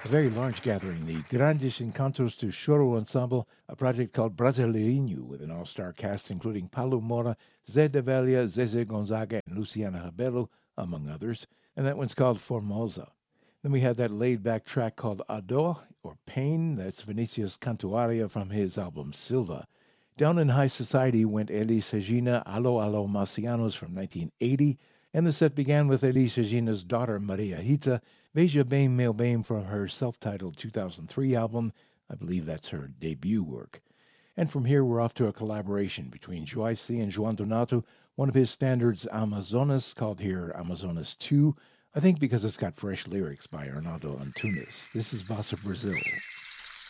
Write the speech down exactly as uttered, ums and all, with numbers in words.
A very large gathering, the Grandes Encantos do Choro Ensemble, a project called Brasileirinho with an all-star cast including Paulo Moura, Zé de Velha, Zezé Gonzaga, and Luciana Rebelo, among others. And that one's called Formosa. Then we had that laid-back track called Ado, or Pain. That's Vinicius Cantuaria from his album Silva. Down in High Society went Elis Regina, Allo Allo Marcianos from nineteen eighty, and the set began with Elis Regina's daughter Maria Rita, Veja Bem Meu Bem from her self-titled two thousand three album. I believe that's her debut work. And from here we're off to a collaboration between Joyce and João Donato, one of his standards Amazonas, called here Amazonas two, I think because it's got fresh lyrics by Arnaldo Antunes. This is Bossa Brazil.